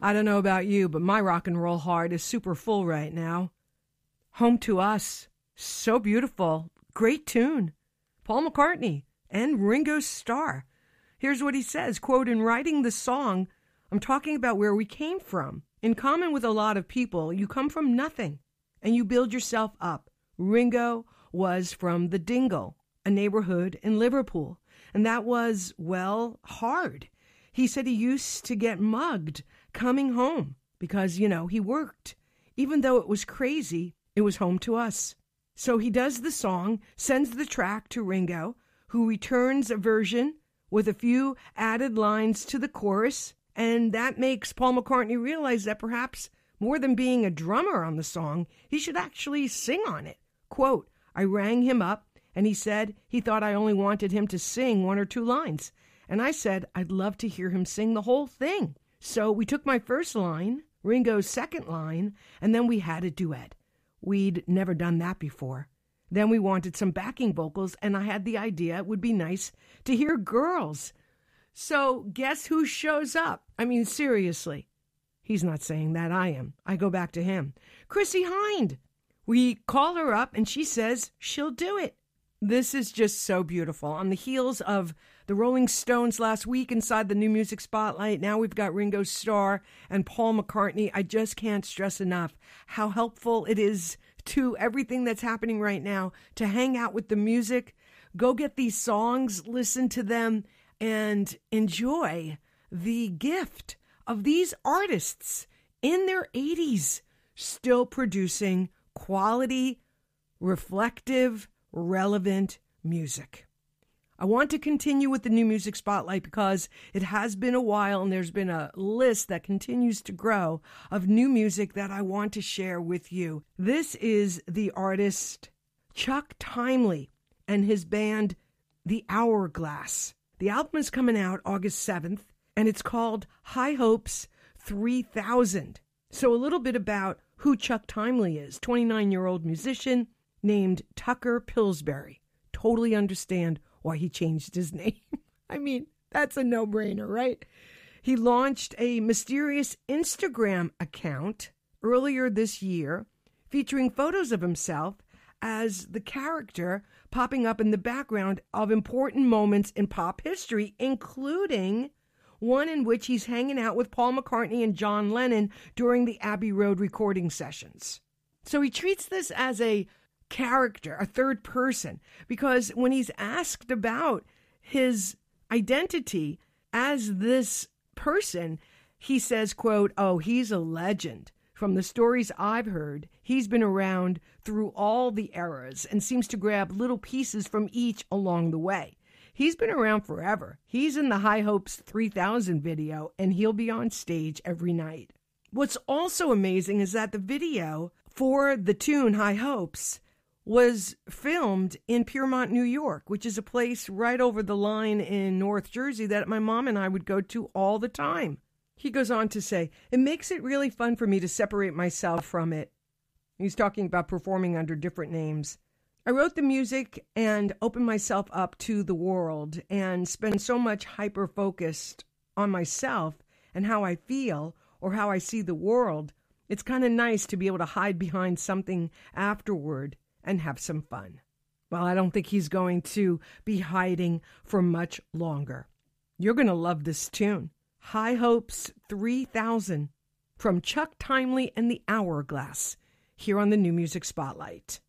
I don't know about you, but my rock and roll heart is super full right now. Home to Us. So beautiful. Great tune. Paul McCartney and Ringo Starr. Here's what he says, quote, "In writing the song, I'm talking about where we came from. In common with a lot of people, you come from nothing and you build yourself up. Ringo was from the Dingle, a neighborhood in Liverpool, and that was, well, hard. He said he used to get mugged coming home because, he worked. Even though it was crazy, it was home to us." So he does the song, sends the track to Ringo, who returns a version with a few added lines to the chorus, and that makes Paul McCartney realize that perhaps more than being a drummer on the song, he should actually sing on it. Quote, "I rang him up, and he said he thought I only wanted him to sing 1 or 2 lines. And I said I'd love to hear him sing the whole thing. So we took my first line, Ringo's second line, and then we had a duet. We'd never done that before. Then we wanted some backing vocals, and I had the idea it would be nice to hear girls. So guess who shows up? I mean, seriously. He's not saying that, I am. I go back to him. Chrissie Hynde. We call her up, and she says she'll do it. This is just so beautiful. On the heels of the Rolling Stones last week inside the New Music Spotlight, now we've got Ringo Starr and Paul McCartney. I just can't stress enough how helpful it is to everything that's happening right now to hang out with the music, go get these songs, listen to them, and enjoy the gift of these artists in their 80s still producing quality, reflective, relevant music. I want to continue with the New Music Spotlight because it has been a while and there's been a list that continues to grow of new music that I want to share with you. This is the artist Chuck Timely and his band The Hourglass. The album is coming out August 7th and it's called High Hopes 3000. So a little bit about who Chuck Timely is. 29-year-old musician named Tucker Pillsbury. Totally understand why he changed his name. I mean, that's a no-brainer, right? He launched a mysterious Instagram account earlier this year featuring photos of himself as the character popping up in the background of important moments in pop history, including one in which he's hanging out with Paul McCartney and John Lennon during the Abbey Road recording sessions. So he treats this as a character, a third person, because when he's asked about his identity as this person, he says, quote, "Oh, he's a legend. From the stories I've heard, he's been around through all the eras and seems to grab little pieces from each along the way. He's been around forever. He's in the High Hopes 3000 video, and he'll be on stage every night." What's also amazing is that the video for the tune High Hopes was filmed in Piermont, New York, which is a place right over the line in North Jersey that my mom and I would go to all the time. He goes on to say, "It makes it really fun for me to separate myself from it." He's talking about performing under different names. "I wrote the music and opened myself up to the world and spend so much hyper-focused on myself and how I feel or how I see the world. It's kind of nice to be able to hide behind something afterward and have some fun." Well, I don't think he's going to be hiding for much longer. You're going to love this tune. High Hopes 3000 from Chuck Timely and the Hourglass here on the New Music Spotlight.